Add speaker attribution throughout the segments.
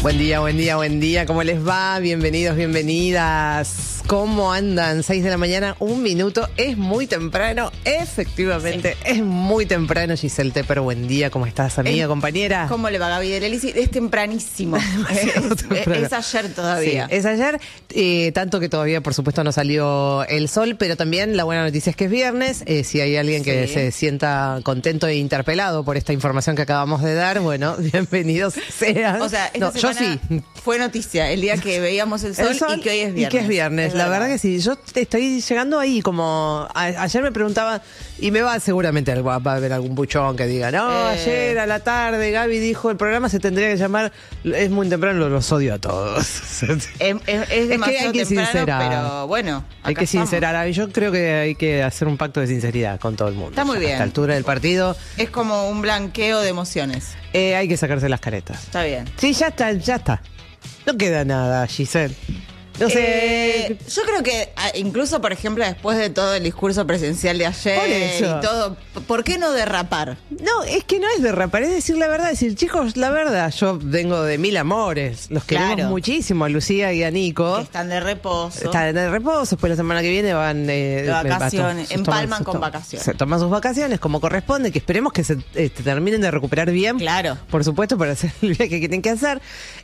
Speaker 1: Buen día, buen día, buen día. ¿Cómo les va? Bienvenidos, bienvenidas. ¿Cómo andan? 6 de la mañana, 1 minuto. Es muy temprano. Efectivamente, sí. Es muy temprano. Giselle Tepper, buen día. ¿Cómo estás, amiga, compañera?
Speaker 2: ¿Cómo le va, Gaby de Lelisi? Es tempranísimo. Es ayer todavía.
Speaker 1: Sí, es ayer. Tanto que todavía, por supuesto, no salió el sol, pero también la buena noticia es que es viernes. Si hay alguien que se sienta contento e interpelado por esta información que acabamos de dar, bueno, bienvenidos sean.
Speaker 2: O sea, esta semana
Speaker 1: sí.
Speaker 2: Fue noticia el día que veíamos el sol y que hoy es viernes.
Speaker 1: Y que es viernes, la verdad que sí. Yo estoy llegando ahí como... Ayer me preguntaba, y me va seguramente va a haber algún buchón que diga, no, ayer a la tarde Gaby dijo, el programa se tendría que llamar Es muy temprano, los odio a todos.
Speaker 2: Es demasiado
Speaker 1: que
Speaker 2: temprano,
Speaker 1: sincerar.
Speaker 2: Pero bueno,
Speaker 1: hay que sincerar. Yo creo que hay que hacer un pacto de sinceridad con todo el mundo.
Speaker 2: Está muy bien.
Speaker 1: A esta altura del partido.
Speaker 2: Es como un blanqueo de emociones.
Speaker 1: Hay que sacarse las caretas.
Speaker 2: Está bien.
Speaker 1: Sí, ya está. No queda nada, Giselle. No sé.
Speaker 2: Yo creo que incluso, por ejemplo, después de todo el discurso presidencial de ayer y todo, ¿por qué no derrapar?
Speaker 1: No, es que no es derrapar, es decir la verdad, decir, chicos, la verdad, yo vengo de 1000 amores, los queremos muchísimo, a Lucía y a Nico.
Speaker 2: Que están de reposo.
Speaker 1: Están de reposo, después la semana que viene van
Speaker 2: de vacaciones, empalman con vacaciones.
Speaker 1: Se toman sus vacaciones como corresponde, que esperemos que se terminen de recuperar bien.
Speaker 2: Claro.
Speaker 1: Por supuesto, para hacer el viaje que tienen que hacer.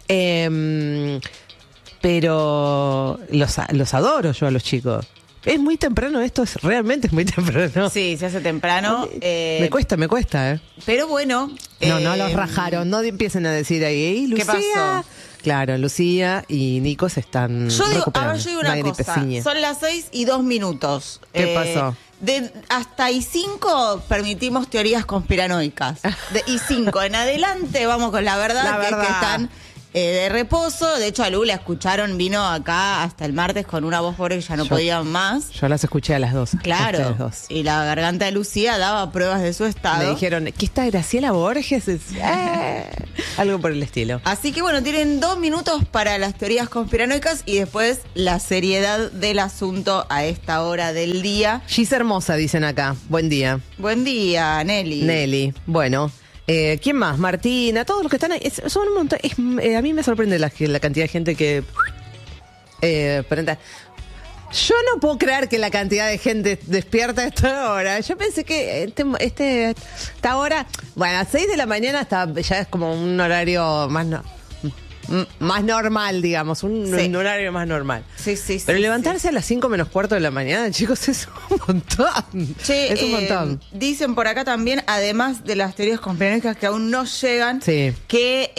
Speaker 1: Pero los adoro yo a los chicos. Es muy temprano esto, realmente es muy temprano.
Speaker 2: Sí, se hace temprano.
Speaker 1: Me cuesta.
Speaker 2: Pero bueno.
Speaker 1: No los rajaron, no empiecen a decir ahí, Lucía.
Speaker 2: ¿Qué pasó?
Speaker 1: Claro, Lucía y Nico se están recuperando.
Speaker 2: Yo digo una cosa, son las 6:02.
Speaker 1: ¿Qué pasó?
Speaker 2: Hasta I5 permitimos teorías conspiranoicas. De I5 en adelante vamos con la verdad. Que están de reposo. De hecho, a Lu la escucharon, vino acá hasta el martes con una voz pobre que ya no podían más.
Speaker 1: Yo las escuché a las 2.
Speaker 2: Claro. Y la garganta de Lucía daba pruebas de su estado.
Speaker 1: Me dijeron, ¿qué está Graciela Borges? Algo por el estilo.
Speaker 2: Así que bueno, tienen 2 minutos para las teorías conspiranoicas y después la seriedad del asunto a esta hora del día.
Speaker 1: Gis hermosa, dicen acá. Buen día.
Speaker 2: Buen día, Nelly.
Speaker 1: Bueno. ¿Quién más? Martina, todos los que están ahí. Son un montón. A mí me sorprende la cantidad de gente que... Yo no puedo creer que la cantidad de gente despierta a esta hora. Yo pensé que esta hora... Bueno, a 6 de la mañana ya es como un horario más normal, digamos, un horario más normal.
Speaker 2: Sí.
Speaker 1: Pero levantarse a las 5 menos cuarto de la mañana, chicos, es un montón. Es un montón.
Speaker 2: Dicen por acá también, además de las teorías conspiranoicas que aún no llegan, que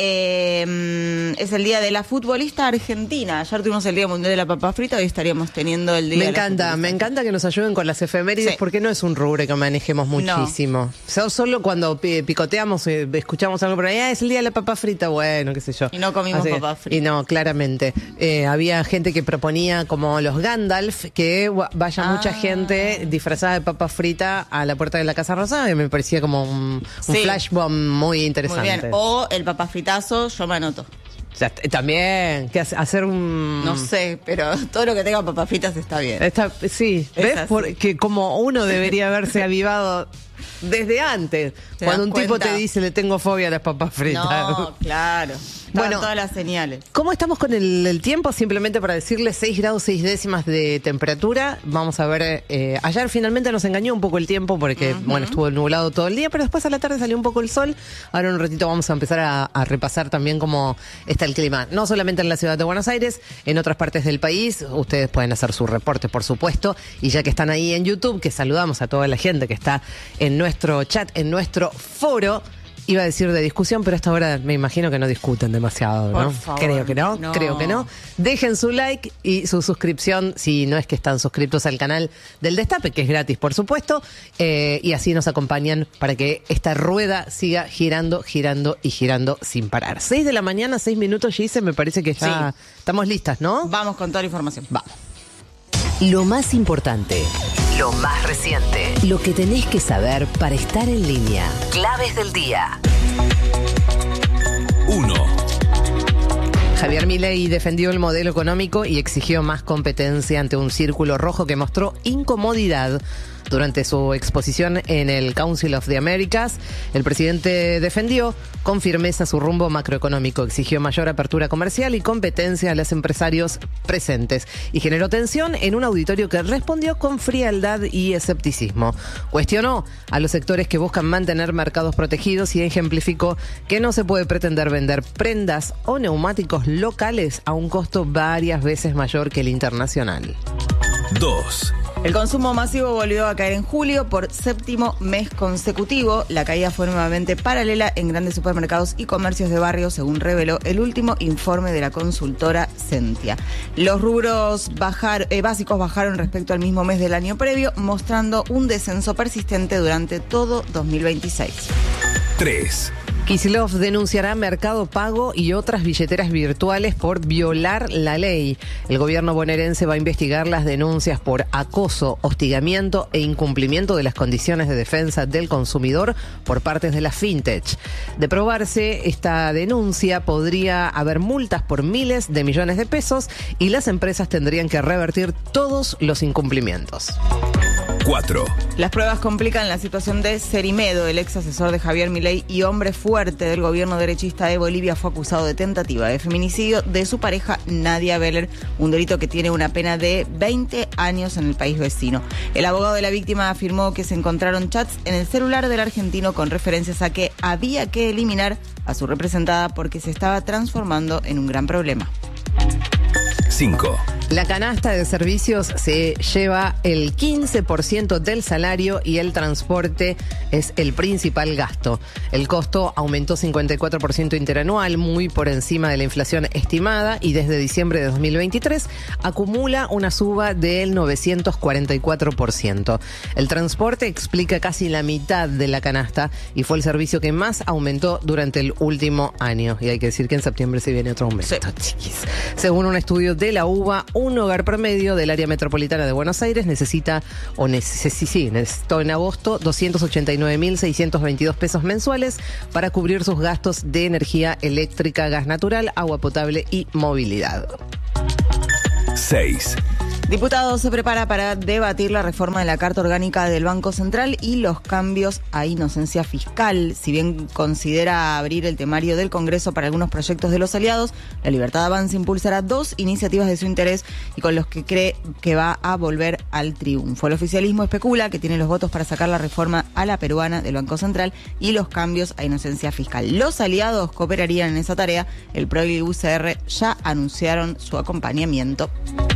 Speaker 2: es el día de la futbolista argentina. Ayer tuvimos el Día Mundial de la Papa Frita, hoy estaríamos teniendo el día
Speaker 1: Me encanta que nos ayuden con las efemérides, porque no es un rubro que manejemos muchísimo. No. Solo cuando picoteamos, escuchamos algo por ahí, es el día de la papa frita, bueno, qué sé yo.
Speaker 2: Y no comimos papa frita.
Speaker 1: Y no, claramente. Había gente que proponía, como los Gandalf, que vaya mucha gente disfrazada de papa frita a la puerta de la Casa Rosada, y me parecía como un flash bomb muy interesante.
Speaker 2: Muy bien. O el papa fritazo, yo me anoto.
Speaker 1: O sea, también, que hacer un...
Speaker 2: No sé, pero todo lo que tenga papas fritas está bien.
Speaker 1: Sí, ¿ves? Porque como uno debería haberse avivado desde antes. Cuando un tipo te dice, le tengo fobia a las papas fritas.
Speaker 2: No, claro. Bueno, todas las señales.
Speaker 1: ¿Cómo estamos con el tiempo? Simplemente para decirles 6 grados 6 décimas de temperatura. Vamos a ver, ayer finalmente nos engañó un poco el tiempo porque, bueno, estuvo nublado todo el día, pero después a la tarde salió un poco el sol. Ahora en un ratito vamos a empezar a repasar también cómo está el clima. No solamente en la ciudad de Buenos Aires, en otras partes del país. Ustedes pueden hacer su reporte, por supuesto. Y ya que están ahí en YouTube, que saludamos a toda la gente que está en nuestro chat, en nuestro foro. Iba a decir de discusión, pero a esta hora me imagino que no discuten demasiado, ¿no?
Speaker 2: Por favor,
Speaker 1: creo que no. Dejen su like y su suscripción si no es que están suscritos al canal del Destape, que es gratis, por supuesto, y así nos acompañan para que esta rueda siga girando y girando sin parar. 6 de la mañana, 6 minutos, Gise, me parece que ya estamos listas, ¿no?
Speaker 2: Vamos con toda la información.
Speaker 1: Vamos.
Speaker 3: Lo más importante, lo más reciente, lo que tenés que saber para estar en línea. Claves del día.
Speaker 4: 1.
Speaker 1: Javier Milei defendió el modelo económico y exigió más competencia ante un círculo rojo que mostró incomodidad Durante su exposición en el Council of the Americas, el presidente defendió con firmeza su rumbo macroeconómico, exigió mayor apertura comercial y competencia a los empresarios presentes y generó tensión en un auditorio que respondió con frialdad y escepticismo. Cuestionó a los sectores que buscan mantener mercados protegidos y ejemplificó que no se puede pretender vender prendas o neumáticos locales a un costo varias veces mayor que el internacional.
Speaker 4: 2.
Speaker 2: El consumo masivo volvió a caer en julio por 7º mes consecutivo. La caída fue nuevamente paralela en grandes supermercados y comercios de barrio, según reveló el último informe de la consultora Sentia. Los rubros básicos bajaron respecto al mismo mes del año previo, mostrando un descenso persistente durante todo 2026.
Speaker 4: 3.
Speaker 1: Kicillof denunciará Mercado Pago y otras billeteras virtuales por violar la ley. El gobierno bonaerense va a investigar las denuncias por acoso, hostigamiento e incumplimiento de las condiciones de defensa del consumidor por parte de la fintech. De probarse esta denuncia, podría haber multas por miles de millones de pesos y las empresas tendrían que revertir todos los incumplimientos.
Speaker 4: 4.
Speaker 2: Las pruebas complican la situación de Cerimedo, el ex asesor de Javier Milei y hombre fuerte del gobierno derechista de Bolivia, fue acusado de tentativa de feminicidio de su pareja Nadia Beller, un delito que tiene una pena de 20 años en el país vecino. El abogado de la víctima afirmó que se encontraron chats en el celular del argentino con referencias a que había que eliminar a su representada porque se estaba transformando en un gran problema.
Speaker 4: 5.
Speaker 1: La canasta de servicios se lleva el 15% del salario y el transporte es el principal gasto. El costo aumentó 54% interanual, muy por encima de la inflación estimada, y desde diciembre de 2023 acumula una suba del 944%. El transporte explica casi la mitad de la canasta y fue el servicio que más aumentó durante el último año. Y hay que decir que en septiembre se viene otro aumento, chiquis. Según un estudio de la UBA, un hogar promedio del área metropolitana de Buenos Aires necesitó en agosto 289.622 pesos mensuales para cubrir sus gastos de energía eléctrica, gas natural, agua potable y movilidad.
Speaker 4: 6.
Speaker 2: Diputado se prepara para debatir la reforma de la Carta Orgánica del Banco Central y los cambios a inocencia fiscal. Si bien considera abrir el temario del Congreso para algunos proyectos de los aliados, La Libertad Avanza impulsará 2 iniciativas de su interés y con los que cree que va a volver al triunfo. El oficialismo especula que tiene los votos para sacar la reforma a la peruana del Banco Central y los cambios a inocencia fiscal. Los aliados cooperarían en esa tarea. El PRO y UCR ya anunciaron su acompañamiento.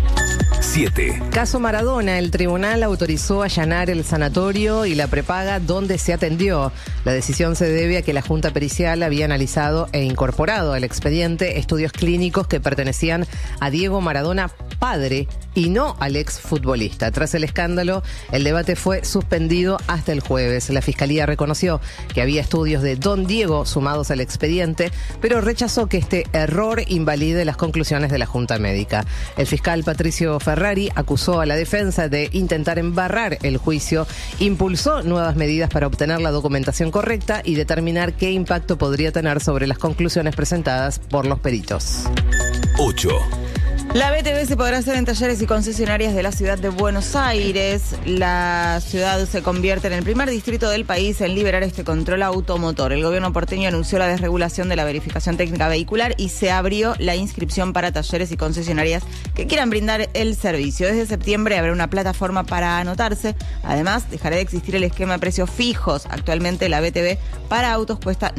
Speaker 4: 7.
Speaker 1: Caso Maradona, el tribunal autorizó allanar el sanatorio y la prepaga donde se atendió. La decisión se debe a que la Junta Pericial había analizado e incorporado al expediente estudios clínicos que pertenecían a Diego Maradona padre y no al exfutbolista. Tras el escándalo, el debate fue suspendido hasta el jueves. La Fiscalía reconoció que había estudios de Don Diego sumados al expediente, pero rechazó que este error invalide las conclusiones de la Junta Médica. El fiscal Patricio Ferrari acusó a la defensa de intentar embarrar el juicio, impulsó nuevas medidas para obtener la documentación correcta y determinar qué impacto podría tener sobre las conclusiones presentadas por los peritos.
Speaker 4: 8.
Speaker 2: La BTV se podrá hacer en talleres y concesionarias de la ciudad de Buenos Aires. La ciudad se convierte en el primer distrito del país en liberar este control automotor. El gobierno porteño anunció la desregulación de la verificación técnica vehicular y se abrió la inscripción para talleres y concesionarias que quieran brindar el servicio. Desde septiembre habrá una plataforma para anotarse. Además, dejará de existir el esquema de precios fijos. Actualmente la BTV para autos cuesta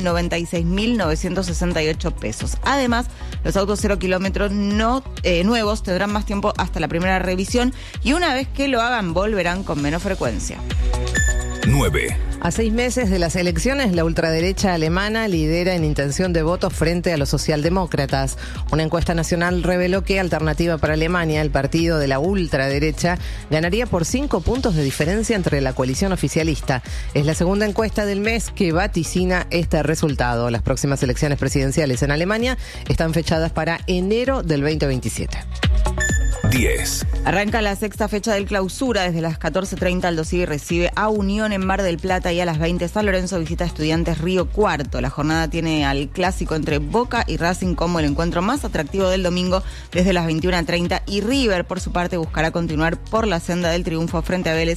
Speaker 2: 96.968 pesos. Además, los autos 0 kilómetros nuevos tendrán más tiempo hasta la primera revisión y una vez que lo hagan volverán con menos frecuencia.
Speaker 4: 9.
Speaker 1: A 6 meses de las elecciones, la ultraderecha alemana lidera en intención de voto frente a los socialdemócratas. Una encuesta nacional reveló que Alternativa para Alemania, el partido de la ultraderecha, ganaría por 5 puntos de diferencia entre la coalición oficialista. Es la segunda encuesta del mes que vaticina este resultado. Las próximas elecciones presidenciales en Alemania están fechadas para enero del 2027.
Speaker 4: 10.
Speaker 2: Arranca la sexta fecha del Clausura. Desde las 14:30 Aldo Civi recibe a Unión en Mar del Plata y a las 20 San Lorenzo visita a Estudiantes Río Cuarto. La jornada tiene al clásico entre Boca y Racing como el encuentro más atractivo del domingo desde las 21:30 y River, por su parte, buscará continuar por la senda del triunfo frente a Vélez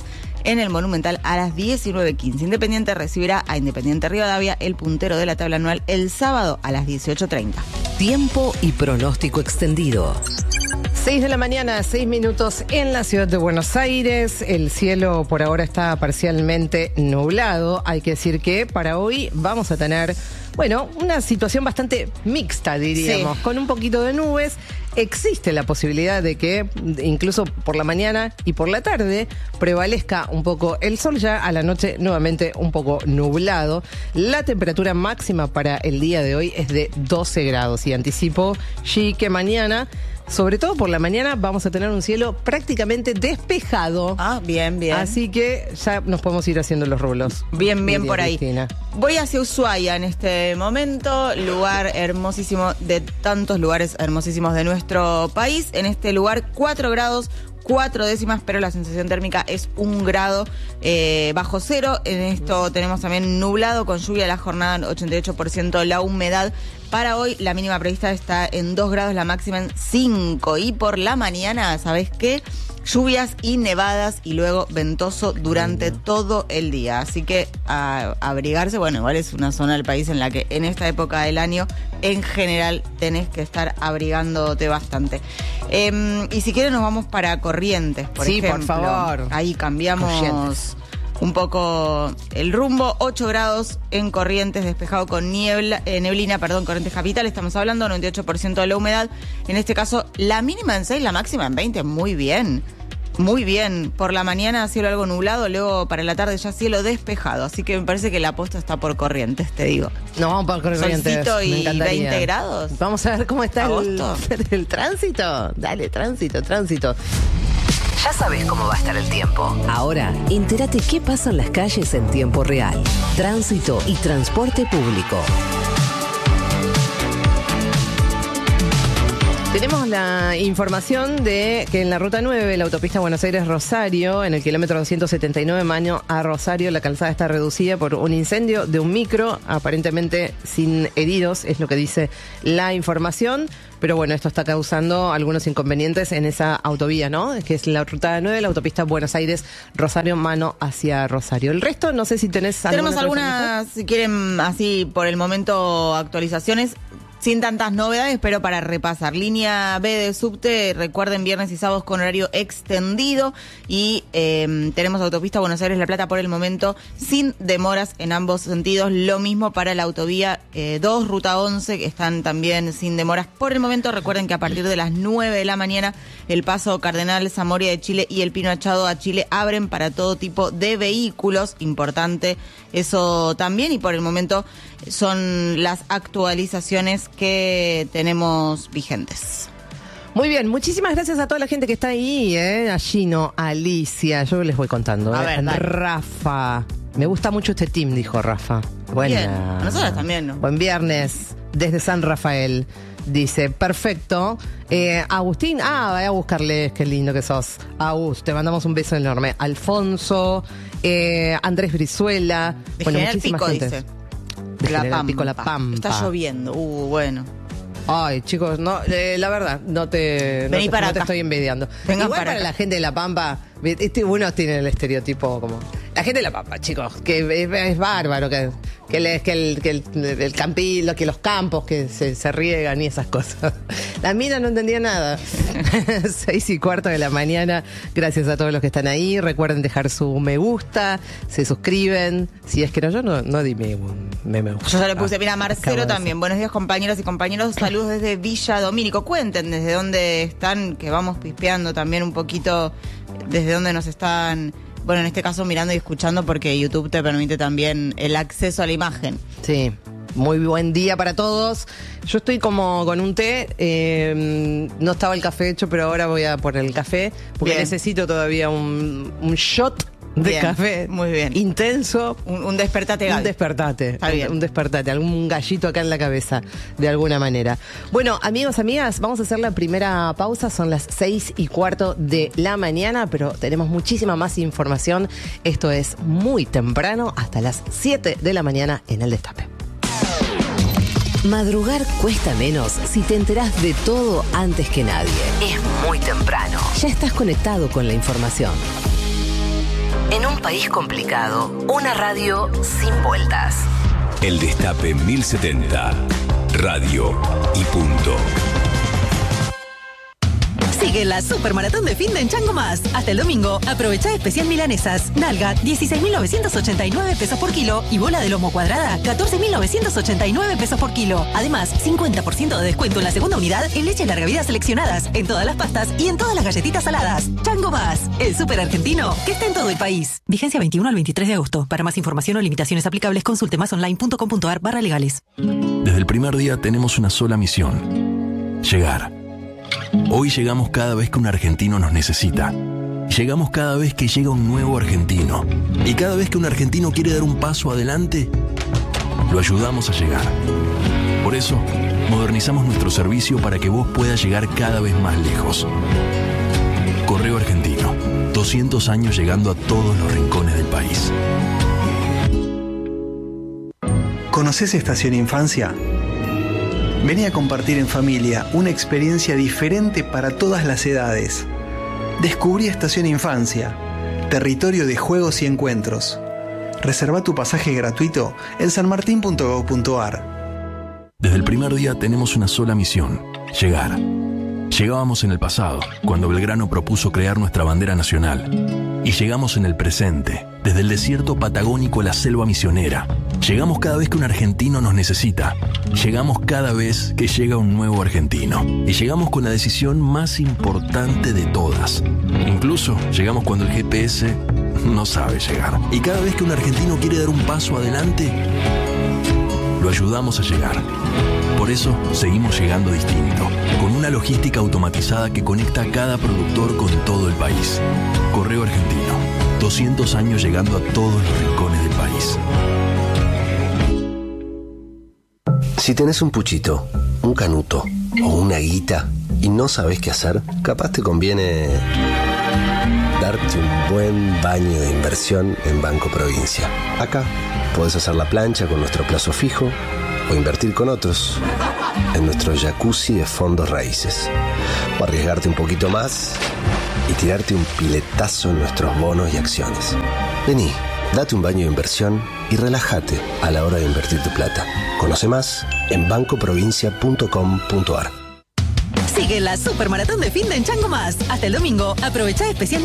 Speaker 2: en el Monumental a las 19:15. Independiente recibirá a Independiente Rivadavia, el puntero de la tabla anual, el sábado a las 18:30.
Speaker 3: Tiempo y pronóstico extendido.
Speaker 1: 6 de la mañana, 6 minutos en la ciudad de Buenos Aires. El cielo por ahora está parcialmente nublado. Hay que decir que para hoy vamos a tener, bueno, una situación bastante mixta, diríamos, con un poquito de nubes. Existe la posibilidad de que incluso por la mañana y por la tarde prevalezca un poco el sol, ya a la noche nuevamente un poco nublado. La temperatura máxima para el día de hoy es de 12 grados y anticipo, sí, que mañana, sobre todo por la mañana, vamos a tener un cielo prácticamente despejado.
Speaker 2: Ah, bien, bien.
Speaker 1: Así que ya nos podemos ir haciendo los rulos.
Speaker 2: Bien, bien por ahí.
Speaker 1: Cristina.
Speaker 2: Voy hacia Ushuaia en este momento, lugar hermosísimo, de tantos lugares hermosísimos de nuestro país. En este lugar, 4 grados, 4 décimas, pero la sensación térmica es 1 grado bajo cero. En esto tenemos también nublado, con lluvia la jornada, 88% la humedad. Para hoy la mínima prevista está en 2 grados, la máxima en 5. Y por la mañana, ¿sabés qué? Lluvias y nevadas y luego ventoso durante todo el día. Así que a abrigarse, bueno, igual es una zona del país en la que en esta época del año, en general, tenés que estar abrigándote bastante. Y si quieren nos vamos para Corrientes, por ejemplo.
Speaker 1: Sí, por favor.
Speaker 2: Ahí cambiamos
Speaker 1: Corrientes.
Speaker 2: un poco el rumbo. 8 grados en Corrientes, despejado con neblina, Corrientes capital, estamos hablando, 98% de la humedad. En este caso, la mínima en 6, la máxima en 20, muy bien. Muy bien, por la mañana cielo algo nublado, luego para la tarde ya cielo despejado, así que me parece que la aposta está por Corrientes, te digo.
Speaker 1: No, vamos por Corrientes.
Speaker 2: Solcito y
Speaker 1: me encantaría.
Speaker 2: 20 grados.
Speaker 1: Vamos a ver cómo está
Speaker 2: ¿Agosto?
Speaker 1: el tránsito. Dale, tránsito.
Speaker 3: Ya sabes cómo va a estar el tiempo. Ahora, entérate qué pasa en las calles en tiempo real. Tránsito y transporte público.
Speaker 1: Tenemos la información de que en la ruta 9, la autopista Buenos Aires-Rosario, en el kilómetro 279 Maño a Rosario, la calzada está reducida por un incendio de un micro, aparentemente sin heridos, es lo que dice la información. Pero bueno, esto está causando algunos inconvenientes en esa autovía, ¿no? Que es la ruta 9, la autopista Buenos Aires-Rosario, mano hacia Rosario. El resto, no sé si tenés
Speaker 2: Tenemos algunas, si quieren, así por el momento, actualizaciones. Sin tantas novedades, pero para repasar. Línea B de subte, recuerden, viernes y sábados con horario extendido. Y tenemos autopista Buenos Aires-La Plata por el momento sin demoras en ambos sentidos. Lo mismo para la autovía 2, ruta 11, que están también sin demoras por el momento. Recuerden que a partir de las 9 de la mañana el paso Cardenal Zamoria de Chile y el Pino Achado a Chile abren para todo tipo de vehículos. Importante eso también. Y por el momento son las actualizaciones que tenemos vigentes.
Speaker 1: Muy bien, muchísimas gracias a toda la gente que está ahí, a Gino, a Alicia, yo les voy contando.
Speaker 2: A ver, dale.
Speaker 1: Rafa, me gusta mucho este team, dijo Rafa. Buena.
Speaker 2: Bien, a nosotros también, ¿no?
Speaker 1: Buen viernes, desde San Rafael. Dice, perfecto. Agustín, voy a buscarles, qué lindo que sos. Agus, te mandamos un beso enorme. Alfonso, Andrés Brizuela.
Speaker 2: De
Speaker 1: bueno,
Speaker 2: General
Speaker 1: muchísima
Speaker 2: Pico,
Speaker 1: gente.
Speaker 2: dice.
Speaker 1: De
Speaker 2: La
Speaker 1: General Pico, La
Speaker 2: Pampa.
Speaker 1: Pampa.
Speaker 2: Está lloviendo. Bueno.
Speaker 1: Ay, chicos, no, la verdad, no te estoy envidiando.
Speaker 2: Vengan
Speaker 1: Igual para
Speaker 2: acá.
Speaker 1: la gente de La Pampa, uno tiene el estereotipo como... La gente de La Pampa, chicos, que es bárbaro, que el campillo, que los campos que se riegan y esas cosas. La mina no entendía nada. 6:15 de la mañana. Gracias a todos los que están ahí. Recuerden dejar su me gusta, se suscriben. Si es que no, yo no di me gusta.
Speaker 2: Yo ya le puse, mira,
Speaker 1: Acabo
Speaker 2: Marcelo
Speaker 1: de
Speaker 2: también. Buenos días, compañeras y compañeros. Saludos desde Villa Domínico. Cuenten desde dónde están, que vamos pispeando también un poquito desde dónde nos están, bueno, en este caso mirando y escuchando, porque YouTube te permite también el acceso a la imagen.
Speaker 1: Sí. Muy buen día para todos. Yo estoy como con un té. No estaba el café hecho, pero ahora voy a por el café. Porque
Speaker 2: Bien.
Speaker 1: necesito todavía un shot de
Speaker 2: Bien,
Speaker 1: café.
Speaker 2: muy bien.
Speaker 1: Intenso.
Speaker 2: Un despertate, Gaby.
Speaker 1: Un despertate.
Speaker 2: Está bien.
Speaker 1: Un despertate. Algún gallito acá en la cabeza, de alguna manera. Bueno, amigos, amigas, vamos a hacer la primera pausa. Son las 6:15 de la mañana, pero tenemos muchísima más información. Esto es muy temprano, hasta las 7 de la mañana en El Destape.
Speaker 3: Madrugar cuesta menos si te enterás de todo antes que nadie. Es muy temprano. Ya estás conectado con la información. En un país complicado, una radio sin vueltas.
Speaker 4: El Destape 1070. Radio y punto.
Speaker 5: Sigue la Supermaratón de Fin de en Chango Más. Hasta el domingo, aprovecha especial milanesas. Nalga, 16.989 pesos por kilo. Y bola de lomo cuadrada, 14.989 pesos por kilo. Además, 50% de descuento en la segunda unidad en leches larga vida seleccionadas, en todas las pastas y en todas las galletitas saladas. Chango Más, el súper argentino que está en todo el país. Vigencia 21 al 23 de agosto. Para más información o limitaciones aplicables, consulte másonline.com.ar/legales.
Speaker 6: Desde el primer día tenemos una sola misión: llegar. Hoy llegamos cada vez que un argentino nos necesita. Llegamos cada vez que llega un nuevo argentino. Y cada vez que un argentino quiere dar un paso adelante, lo ayudamos a llegar. Por eso, modernizamos nuestro servicio para que vos puedas llegar cada vez más lejos. Correo Argentino. 200 años llegando a todos los rincones del país.
Speaker 7: ¿Conocés Estación Infancia? Vení a compartir en familia una experiencia diferente para todas las edades. Descubrí Estación Infancia, territorio de juegos y encuentros. Reserva tu pasaje gratuito en sanmartin.gov.ar.
Speaker 6: Desde el primer día tenemos una sola misión: llegar. Llegábamos en el pasado, cuando Belgrano propuso crear nuestra bandera nacional. Y llegamos en el presente, desde el desierto patagónico a la selva misionera. Llegamos cada vez que un argentino nos necesita. Llegamos cada vez que llega un nuevo argentino. Y llegamos con la decisión más importante de todas. Incluso llegamos cuando el GPS no sabe llegar. Y cada vez que un argentino quiere dar un paso adelante, lo ayudamos a llegar. Por eso seguimos llegando distinto, con una logística automatizada que conecta a cada productor con todo el país. Correo Argentino, 200 años llegando a todos los rincones del país.
Speaker 8: Si tenés un puchito, un canuto o una guita y no sabés qué hacer, capaz te conviene darte un buen baño de inversión en Banco Provincia. Acá podés hacer la plancha con nuestro plazo fijo o invertir con otros en nuestro jacuzzi de fondos raíces. O arriesgarte un poquito más y tirarte un piletazo en nuestros bonos y acciones. Vení, date un baño de inversión y relájate a la hora de invertir tu plata. Conoce más en bancoprovincia.com.ar.
Speaker 5: Sigue la Supermaratón de Fin de en Chango Más. Hasta el domingo, aprovecha especial